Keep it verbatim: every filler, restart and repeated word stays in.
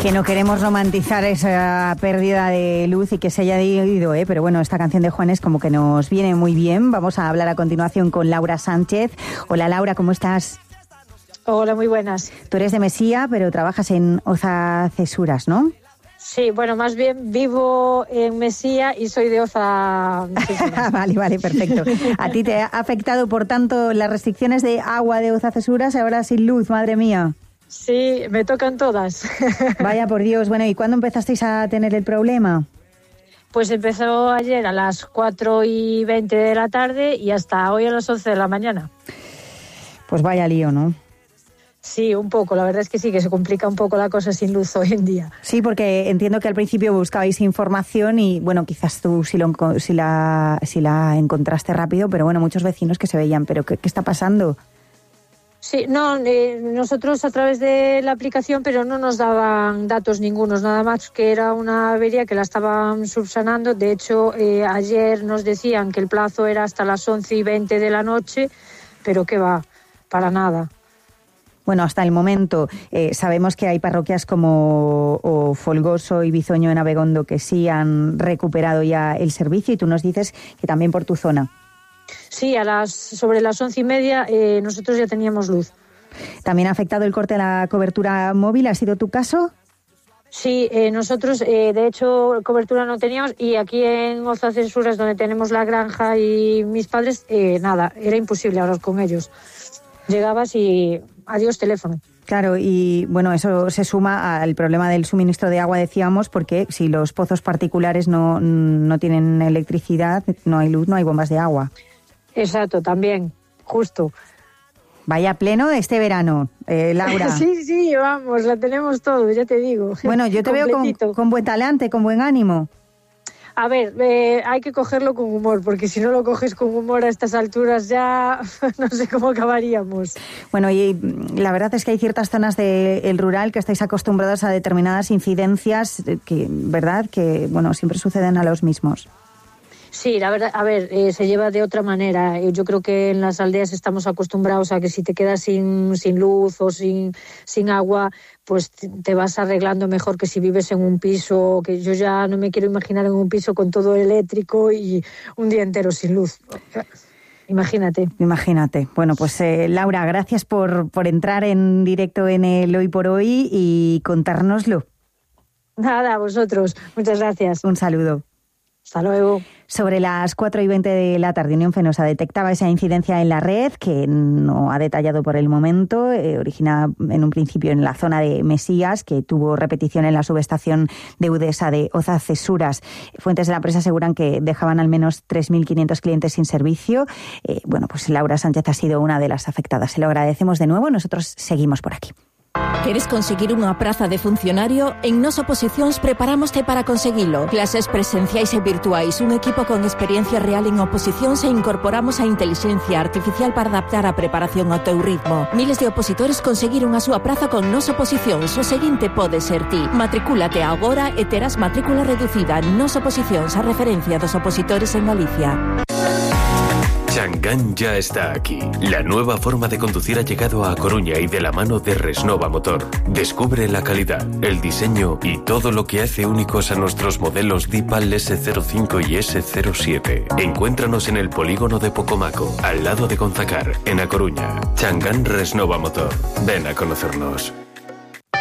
Que no queremos romantizar esa pérdida de luz y que se haya ido, ¿eh? Pero bueno, esta canción de Juanes como que nos viene muy bien. Vamos a hablar a continuación con Laura Sánchez. Hola Laura, ¿cómo estás? Hola, muy buenas. Tú eres de Mesía, pero trabajas en Oza Cesuras, ¿no? Sí, bueno, más bien vivo en Mesía y soy de Oza. Vale, vale, perfecto. ¿A ti te ha afectado, por tanto, las restricciones de agua de Oza Cesuras, ahora sin luz, madre mía? Sí, me tocan todas. Vaya por Dios. Bueno, ¿y cuándo empezasteis a tener el problema? Pues empezó ayer a las cuatro y veinte de la tarde y hasta hoy a las once de la mañana. Pues vaya lío, ¿no? Sí, un poco. La verdad es que sí, que se complica un poco la cosa sin luz hoy en día. Sí, porque entiendo que al principio buscabais información y, bueno, quizás tú sí, lo, sí, la, sí la encontraste rápido, pero bueno, muchos vecinos que se veían, ¿pero qué, qué está pasando? Sí, no, eh, nosotros a través de la aplicación, pero no nos daban datos ningunos, nada más que era una avería que la estaban subsanando. De hecho, eh, ayer nos decían que el plazo era hasta las once y veinte de la noche, pero que va, para nada. Bueno, hasta el momento eh, sabemos que hay parroquias como o Folgoso y Bizoño en Abegondo que sí han recuperado ya el servicio y tú nos dices que también por tu zona. Sí, a las sobre las once y media eh, nosotros ya teníamos luz. ¿También ha afectado el corte de la cobertura móvil? ¿Ha sido tu caso? Sí, eh, nosotros eh, de hecho cobertura no teníamos y aquí en Oza Cesuras, donde tenemos la granja y mis padres, eh, nada, era imposible hablar con ellos. Llegabas y adiós teléfono. Claro, y bueno, eso se suma al problema del suministro de agua, decíamos, porque si los pozos particulares no, no tienen electricidad, no hay luz, no hay bombas de agua. Exacto, también, justo. Vaya pleno de este verano, eh, Laura. Sí, sí, vamos, la tenemos todo, ya te digo. Bueno, yo te veo con, con buen talante, con buen ánimo. A ver, eh, hay que cogerlo con humor, porque si no lo coges con humor a estas alturas ya no sé cómo acabaríamos. Bueno, y la verdad es que hay ciertas zonas del rural que estáis acostumbrados a determinadas incidencias que, ¿verdad?, que bueno, siempre suceden a los mismos. Sí, la verdad, a ver, eh, se lleva de otra manera. Yo creo que en las aldeas estamos acostumbrados a que si te quedas sin, sin luz o sin, sin agua, pues te vas arreglando mejor que si vives en un piso, que yo ya no me quiero imaginar en un piso con todo eléctrico y un día entero sin luz. Imagínate. Imagínate. Bueno, pues eh, Laura, gracias por, por entrar en directo en el Hoy por Hoy y contárnoslo. Nada, a vosotros. Muchas gracias. Un saludo. Hasta luego. Sobre las cuatro y veinte de la tarde, Unión Fenosa detectaba esa incidencia en la red, que no ha detallado por el momento, eh, origina en un principio en la zona de Mesías, que tuvo repetición en la subestación de Udesa de Oza Cesuras. Fuentes de la empresa aseguran que dejaban al menos tres mil quinientos clientes sin servicio. Eh, bueno, pues Laura Sánchez ha sido una de las afectadas. Se lo agradecemos de nuevo. Nosotros seguimos por aquí. ¿Queres conseguir unha praza de funcionario? En Nos Oposicións preparámoste para conseguilo. Clases presenciais e virtuais, un equipo con experiencia real en oposicións e incorporamos a inteligencia artificial para adaptar a preparación ao teu ritmo. Miles de opositores conseguiron a súa praza con Nos Oposicións. O seguinte pode ser ti. Matricúlate agora e terás matrícula reducida. Nos Oposicións, a referencia dos opositores en Galicia. Changán ya está aquí. La nueva forma de conducir ha llegado a Coruña y de la mano de Resnova Motor. Descubre la calidad, el diseño y todo lo que hace únicos a nuestros modelos Dipal ese cero cinco y ese cero siete. Encuéntranos en el polígono de Pocomaco, al lado de Gonzacar, en A Coruña. Changán Resnova Motor. Ven a conocernos.